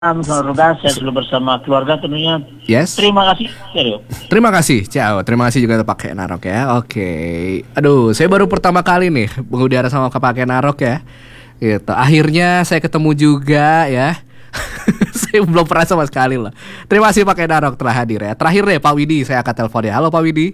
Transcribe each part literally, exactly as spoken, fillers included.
Keluarga, saya selalu bersama keluarga tentunya. Yes. Terima kasih, Serio. Terima kasih, Ciao. Terima kasih juga untuk pakai Narok ya. Oke. Aduh, saya baru pertama kali nih mengudara sama pakai Narok ya. Gitu. Akhirnya saya ketemu juga ya. Saya belum pernah sama sekali loh. Terima kasih pakai Narok telah hadir ya. Terakhir deh Pak Widi, saya akan telepon ya. Halo Pak Widi.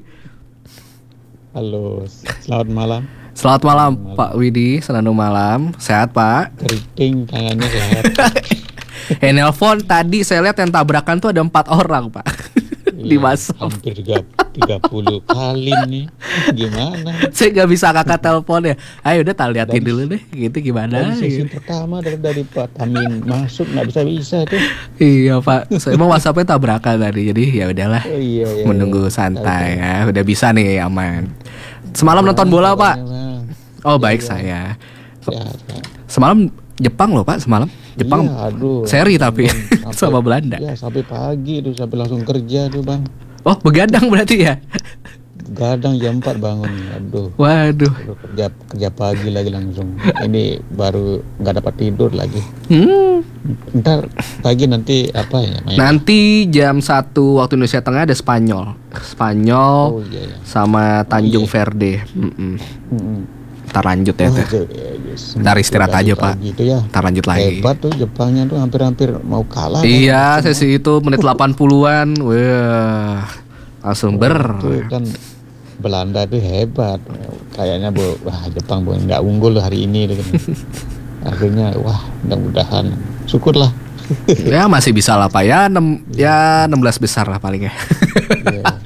Halo, selamat malam. Selamat malam, malam. Pak Widi. Selamat malam. Sehat Pak? Keriting tangannya sehat. Eh nelpon tadi saya lihat yang tabrakan tuh ada empat orang Pak. Di WhatsApp. Hampir tiga puluh kali nih. Gimana? Saya nggak bisa kakak telepon ya. Ayo udah tak liatin dari, dulu deh. Gitu gimana? Dari sesi gitu. pertama dari, dari Pak Tamin masuk nggak bisa bisa tuh. Iya Pak. Saya emang WhatsAppnya tabrakan tadi. Jadi ya udahlah. Oh, iya, iya, menunggu iya. santai ya. Udah bisa nih aman. Semalam nonton bola Pak. Oh baik ya, saya. Ya, ya. Semalam Jepang loh Pak semalam. Jepang ya, aduh, seri tapi sampai, sama Belanda. Ya sampai pagi tuh sampai langsung kerja tuh Bang. Oh begadang berarti ya? Gadang jam empat bangun. Aduh. Waduh. Kerja kerja pagi lagi langsung. Ini baru nggak dapat tidur lagi. Hmm. Ntar pagi nanti apa ya? Main? Nanti jam satu waktu Indonesia Tengah ada Spanyol. Spanyol oh, iya, iya. sama Tanjung oh, iya. Verde. Mm-mm. Mm-mm. Ntar lanjut ya teh. Oh, yes. Ntar istirahat aja Pak. Gitu ya. Ntar lanjut lagi. Hebat tuh Jepangnya tuh hampir-hampir mau kalah. Iya, sesi itu menit delapan puluhan. Wah, langsung oh, ber. Itu kan Belanda tuh hebat. Kayaknya bu, wah Jepang bu nggak unggul hari ini. Akhirnya wah mudah-mudahan syukurlah. Ya masih bisa lah Pak ya. enam ya enam belas besar lah paling ya. Yeah.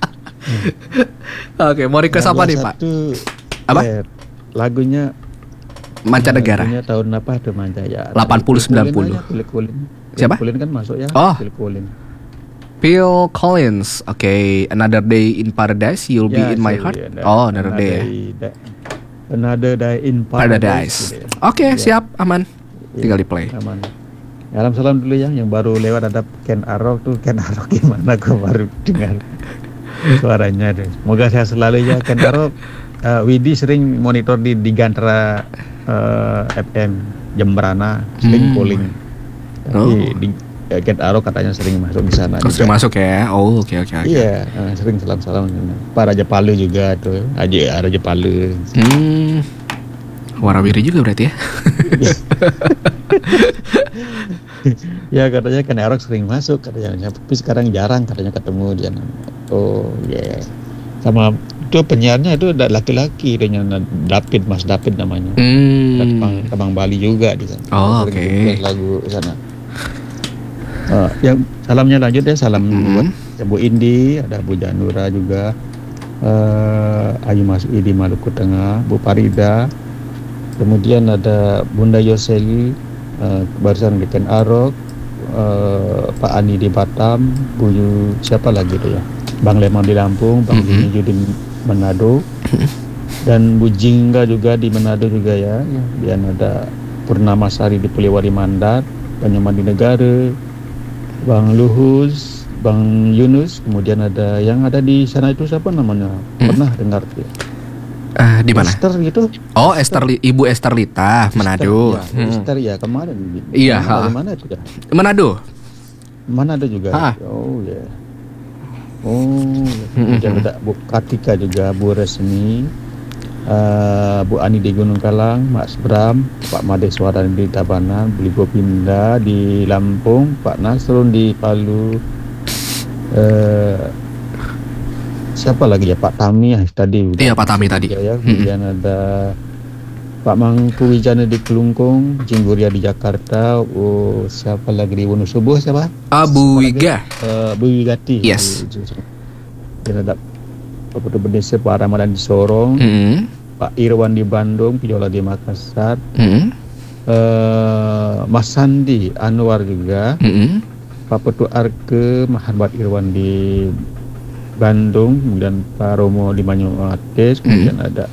Oke, mau request apa nih Pak? Apa? Ya, lagunya mancanegara. Lagunya tahun apa tuh manca ya? delapan puluh sembilan puluh. Phil Collins. Siapa? Phil Collins kan masuk ya. Oh. Phil Collins. Phil Collins. Oke, okay. Another Day in Paradise, You'll yeah, Be in My so, Heart. Yeah, oh, Another, another Day. day Another Day in Paradise. Paradise. Oke, okay, yeah. Siap, aman. Yeah, tinggal di play. Aman. Salam salam dulu ya, yang baru lewat ada Ken Arok tuh. Ken Arok gimana? Gue baru dengar suaranya deh. Semoga sehat selalu ya Ken Arok. Uh, Widi sering monitor di di Gantara uh, F M Jembrana, sering hmm. calling. Tapi oh. di uh, Ken Arok katanya sering masuk di sana. Oh, sering masuk ya? Oh oke okay, oke. Okay, okay. Iya, uh, sering salam-salam. Pak Raja Palu juga tuh, Aja Raja Palu. Hmm. Warawiri juga berarti ya? Ya katanya Ken Arok sering masuk katanya, tapi sekarang jarang katanya ketemu dia. Oh ya, yeah. Sama itu penyiarnya itu laki-laki dengan David, Mas David namanya. Hmm. Abang, abang Bali juga di sana. Oh oke. Okay. Lagu sana. Uh, yang salamnya lanjut ya, salam hmm. buat Bu Indi, ada Bu Janura juga, uh, Ayu Masui di Maluku Tengah, Bu Farida, kemudian ada Bunda Yoseli, uh, barusan di Ken Arok, uh, Pak Ani di Batam, Bu siapa lagi tuh ya, Bang Lemon di Lampung, Bang Juni mm-hmm. di Manado, dan Bu Jingga juga di Manado juga ya. Dan ada Purnama Sari di Poliwali Mandar, Banyumas di Negara, Bang Luhus, Bang Yunus, kemudian ada yang ada di sana itu siapa namanya? Hmm. Pernah dengar ya? Uh, di mana? Esther gitu. Oh, Esther, Ibu Esther Lita, Manado. Esther, ya. hmm. Esther ya kemarin. Iya. Di mana itu ya? Manado. Manado juga. Ha. Oh ya. Yeah. Oh, kemudian mm-hmm. ada Bu Kartika juga, Bu Resmi, uh, Bu Ani di Gunung Kalang, Mas Bram, Pak Madeswara di Tabanan, Bu Gopinda di Lampung, Pak Nasrun di Palu, uh, siapa lagi ya, Pak Tami ya tadi. Iya Pak Tami tadi. Ya, kemudian mm-hmm. ada Pak Mangku Wijana di Kelungkung, Jingguria di Jakarta, oh siapa lagi di Wonosobo siapa? Abu Wiga. Uh, Bu Wigati. Yes. Dan ada Pak Putu Bendese, Pak Ramadan di Sorong, mm-hmm. Pak Irwan di Bandung, Pijola di Makassar, mm-hmm. uh, Mas Sandi Anwar juga, mm-hmm. Pak Putu Arke, Maharbat Irwan di Bandung, kemudian Pak Romo di Banyumates, kemudian mm-hmm. ada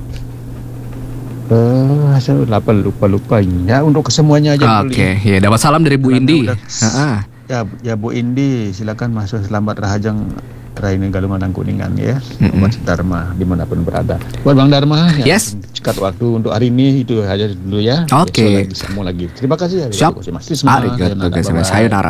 Uh, saya lupa lupa lupa ya untuk kesemuanya aja. Oke, okay. Ya dapat salam dari Bu Indi. Udah, ya, ya Bu Indi, silakan masuk, selamat rahajang Putra ini Galungan Kuningan ya, Mm-mm. Mas Dharma dimanapun berada. Buat Bang Dharma, ya, Yes. cekat waktu untuk hari ini itu aja dulu ya. Oke. Besok lagi sambung lagi. Terima kasih ya. Siap. Arigatou gozaimasu. Arigatou gozaimasu. Sayonara.